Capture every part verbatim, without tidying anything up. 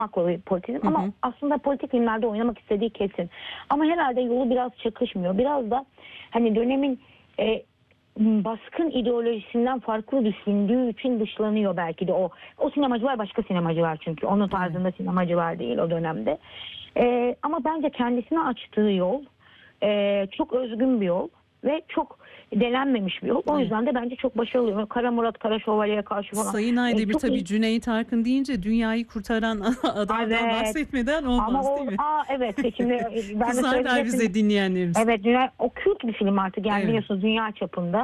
politizm Hı ama hı. aslında politik filmlerde oynamak istediği kesin. Ama herhalde yolu biraz çakışmıyor. Biraz da hani dönemin e, baskın ideolojisinden farklı düşündüğü için dışlanıyor belki de o. O sinemacılar başka sinemacılar çünkü. Onun tarzında Evet. sinemacılar değil o dönemde. E, ama bence kendisine açtığı yol e, çok özgün bir yol ve çok denenmemiş bir yol. O Evet. yüzden de bence çok başarılı. Kara Murat, Kara Şövalye'ye karşı falan. Sayın E, Aydemir, çok tabii iyi. Cüneyt Arkın deyince dünyayı kurtaran adamdan Evet. bahsetmeden Ama olmaz o değil mi? aa evet şimdi ben de Kızarlar söyledim. bize dinleyenlerimiz. Evet, dünya, o kült bir film artık yani Evet. biliyorsunuz dünya çapında.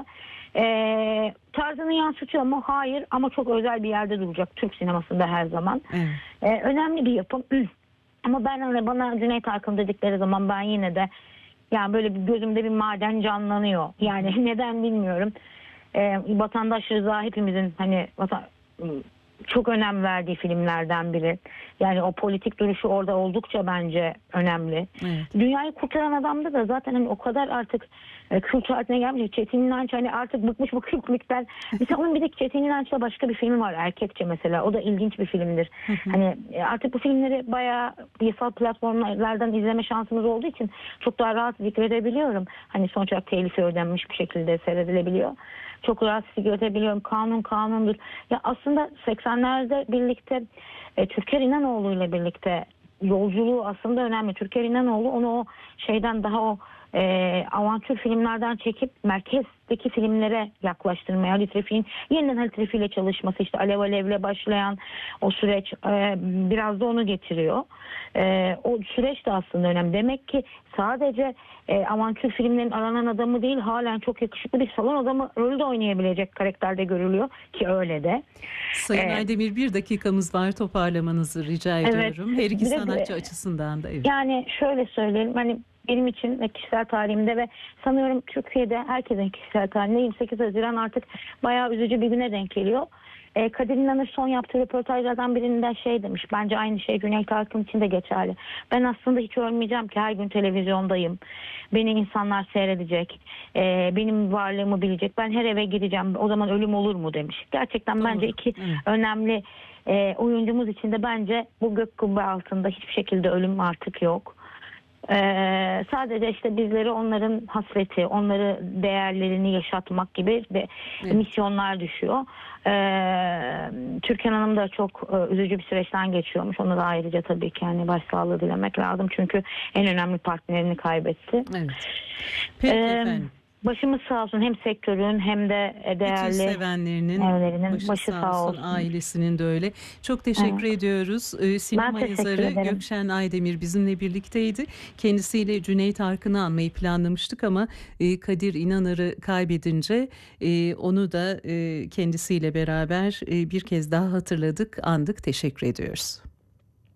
Ee, tarzını yansıtıyor mu? Hayır, ama çok özel bir yerde duracak Türk sinemasında her zaman. Evet. Ee, önemli bir yapım. Ama ben hani bana Cüneyt Arkın dedikleri zaman ben yine de yani böyle bir gözümde bir maden canlanıyor. Yani neden bilmiyorum. Ee, Vatandaş Rıza hepimizin hani vatan, çok önem verdiği filmlerden biri. Yani o politik duruşu orada oldukça bence önemli. Evet. Dünyayı Kurtaran Adam'da da zaten hani o kadar artık e, kült haline gelmiş. Çetin İnanç hani artık bıkmış bu kültlikten. Mesela onun bir de Çetin İnanç'la başka bir filmi var, Erkekçe mesela. O da ilginç bir filmdir. Hani e, artık bu filmleri bayağı yasal platformlardan izleme şansımız olduğu için çok daha rahat zikredebiliyorum. Hani sonuç olarak telifi ödenmiş bir şekilde seyredilebiliyor. Çok rahat zikredebiliyorum. Kanun kanundur. Ya aslında seksenlerde birlikte e, Türker İnanoğlu ile birlikte yolculuğu aslında önemli. Türker İnanoğlu onu o şeyden daha o e, avantür filmlerden çekip merkezdeki filmlere yaklaştırmaya, Halit Refik'in yeniden Halit Refik ile çalışması, işte Alev Alev'le başlayan o süreç e, biraz da onu getiriyor. E, o süreç de aslında önemli. Demek ki sadece e, avantür filmlerin aranan adamı değil, halen çok yakışıklı bir salon adamı rolü de oynayabilecek karakterde görülüyor ki öyle de. Sayın E, Aydemir, bir dakikamız var, toparlamanızı rica evet. ediyorum. Her iki Bir de, sanatçı açısından da. Evet. yani şöyle söyleyelim, hani benim için ve kişisel tarihimde ve sanıyorum Türkiye'de herkesin kişisel tarihinde yirmi sekiz Haziran artık bayağı üzücü bir güne denk geliyor. E, Kadir İnanır son yaptığı röportajlardan birinde şey demiş. Bence aynı şey Cüneyt Arkın için de geçerli. Ben aslında hiç ölmeyeceğim ki, her gün televizyondayım. Beni insanlar seyredecek. E, benim varlığımı bilecek. Ben her eve gideceğim. O zaman ölüm olur mu demiş. Gerçekten Doğru. bence iki Evet. önemli e, oyuncumuz için de bence bu gök kubbe altında hiçbir şekilde ölüm artık yok. Ee, sadece işte bizleri onların hasreti, onları değerlerini yaşatmak gibi de Evet. misyonlar düşüyor. Ee, Türkan Hanım da çok e, üzücü bir süreçten geçiyormuş. Onu da ayrıca tabii ki yani başsağlığı dilemek lazım. Çünkü en önemli partnerini kaybetti. Evet. Peki Ee, efendim. Başımız sağ olsun hem sektörün hem de Bütün değerli sevenlerinin evlerinin başı başı sağ sağ olsun, olsun. ailesinin de öyle. Çok teşekkür Evet. ediyoruz. Ee, Ben sinema teşekkür yazarı ederim. Gökşen Aydemir bizimle birlikteydi. Kendisiyle Cüneyt Arkın'ı anmayı planlamıştık ama e, Kadir İnanır'ı kaybedince e, onu da e, kendisiyle beraber e, bir kez daha hatırladık, andık. Teşekkür ediyoruz.